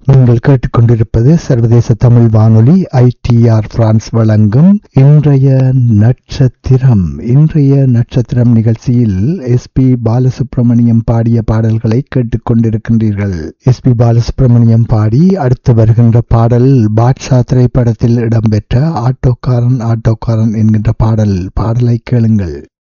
நீங்கள் கேட்டுக்கொண்டிருப்பது சர்வதேச தமிழ் வானொலி ITR பிரான்ஸ் வழங்கும் இன்றைய நட்சத்திரம். இன்றைய நட்சத்திரம் நிகழ்ச்சியில் SP பாலசுப்ரமணியம் பாடிய பாடல்களை கேட்டுக்கொண்டிருக்கின்றீர்கள். SP பாலசுப்ரமணியம் பாடி அடுத்து வருகின்ற பாடல் பாட்ஷா திரைப்படத்தில் இடம்பெற்ற ஆட்டோக்காரன் ஆட்டோக்காரன் என்கின்ற பாடலை கேளுங்கள்.